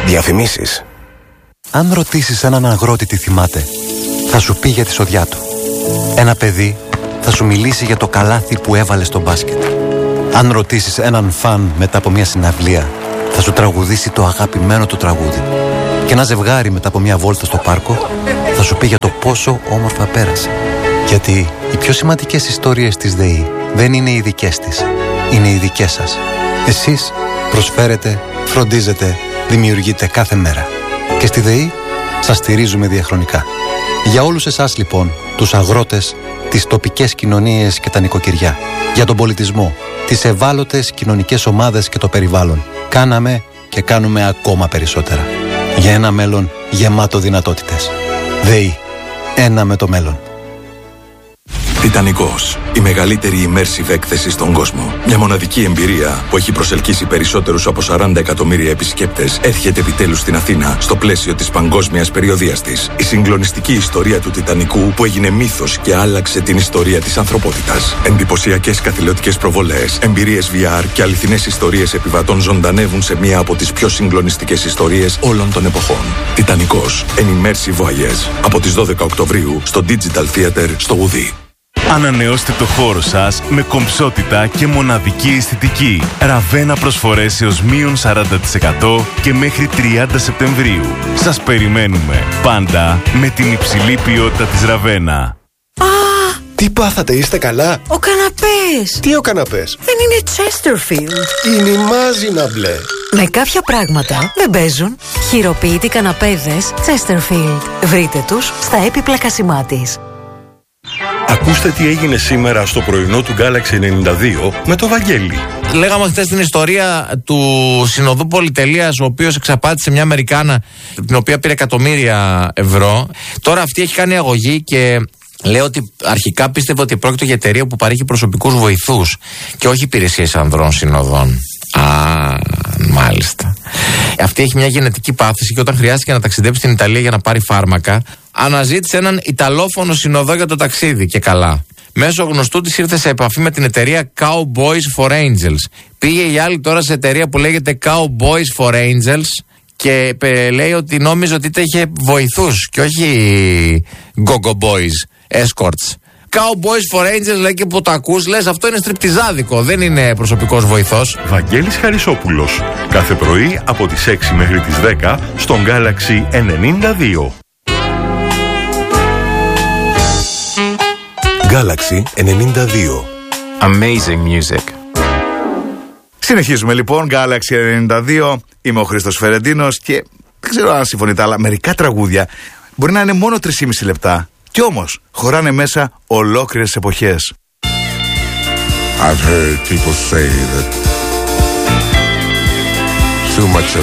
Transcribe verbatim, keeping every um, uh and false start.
Διαφημίσεις. Αν ρωτήσεις έναν αγρότη τι θυμάται, θα σου πει για τη σοδιά του. Ένα παιδί θα σου μιλήσει για το καλάθι που έβαλε στο μπάσκετ. Αν ρωτήσεις έναν φαν μετά από μια συναυλία, θα σου τραγουδήσει το αγαπημένο του τραγούδι. Και ένα ζευγάρι μετά από μια βόλτα στο πάρκο θα σου πει για το πόσο όμορφα πέρασε. Γιατί οι πιο σημαντικές ιστορίες της ΔΕΗ δεν είναι οι δικές της, είναι οι δικές σας. Εσείς προσφέρετε, φροντίζετε, δημιουργείτε κάθε μέρα. Και στη ΔΕΗ σας στηρίζουμε διαχρονικά. Για όλους εσάς λοιπόν, τους αγρότες, τις τοπικές κοινωνίες και τα νοικοκυριά, για τον πολιτισμό, τις ευάλωτες κοινωνικές ομάδες και το περιβάλλον, κάναμε και κάνουμε ακόμα περισσότερα. Για ένα μέλλον γεμάτο δυνατότητες. ΔΕΗ. Ένα με το μέλλον. Τιτανικός. Η μεγαλύτερη immersive έκθεση στον κόσμο. Μια μοναδική εμπειρία που έχει προσελκύσει περισσότερους από σαράντα εκατομμύρια επισκέπτες έρχεται επιτέλους στην Αθήνα στο πλαίσιο της παγκόσμιας περιοδείας της. Η συγκλονιστική ιστορία του Τιτανικού που έγινε μύθος και άλλαξε την ιστορία της ανθρωπότητας. Εντυπωσιακές καθηλωτικές προβολές, εμπειρίες βι αρ και αληθινές ιστορίες επιβατών ζωντανεύουν σε μία από τις πιο συγκλονιστικές ιστορίες όλων των εποχών. Τιτανικός. An immersive voyage. Από τις δώδεκα Οκτωβρίου στο Digital Theater στο Γουδί. Ανανεώστε το χώρο σας με κομψότητα και μοναδική αισθητική. Ραβένα προσφορές έως μείον σαράντα τοις εκατό και μέχρι τριάντα Σεπτεμβρίου. Σας περιμένουμε πάντα με την υψηλή ποιότητα της Ραβένα. Α! Τι πάθατε, είστε καλά? Ο καναπές! Τι ο καναπές? Δεν είναι Chesterfield. Είναι η μάζινα μπλε. Με κάποια πράγματα δεν παίζουν. Χειροποίητοι καναπέδες Chesterfield. Βρείτε τους στα έπιπλα Κασιμάτης. Ακούστε τι έγινε σήμερα στο πρωινό του Galaxy ενενήντα δύο με το Βαγγέλη. Λέγαμε χθες την ιστορία του συνοδού πολυτελείας, ο οποίος εξαπάτησε μια Αμερικάνα, την οποία πήρε εκατομμύρια ευρώ. Τώρα αυτή έχει κάνει αγωγή και λέει ότι αρχικά πίστευε ότι πρόκειται για εταιρεία που παρέχει προσωπικούς βοηθούς και όχι υπηρεσίες ανδρών συνοδών. Α, μάλιστα. Αυτή έχει μια γενετική πάθηση και όταν χρειάστηκε να ταξιδέψει στην Ιταλία για να πάρει φάρμακα, αναζήτησε έναν Ιταλόφωνο συνοδό για το ταξίδι και καλά. Μέσω γνωστού της ήρθε σε επαφή με την εταιρεία Cowboys for Angels. Πήγε η άλλη τώρα σε εταιρεία που λέγεται Cowboys for Angels και λέει ότι νόμιζε ότι είχε βοηθούς και όχι Go-Go Boys, escorts. Cowboys for Angels λέει και που το ακούς, λες αυτό είναι στριπτιζάδικο, δεν είναι προσωπικός βοηθός. Βαγγέλης Χαρισόπουλος. Κάθε πρωί από τις έξι μέχρι τις δέκα στον Galaxy ενενήντα δύο. Galaxy ενενήντα δύο. Amazing music. Συνεχίζουμε λοιπόν, Galaxy ενενήντα δύο. Είμαι ο Χρήστος Φερεντίνος και δεν ξέρω αν συμφωνείτε, αλλά μερικά τραγούδια μπορεί να είναι μόνο τρία και μισό λεπτά. Κι όμως χωράνε μέσα ολόκληρες εποχές. I've heard people say that too much of